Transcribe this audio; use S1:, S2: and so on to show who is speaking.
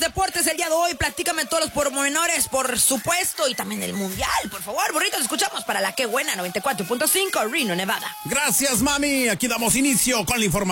S1: deportes el día de hoy. Platícame todos los pormenores, por supuesto, y también el mundial. Por favor, burritos, escuchamos para la que buena 94.5 Reno, Nevada.
S2: Gracias, mami. Aquí damos inicio con la información.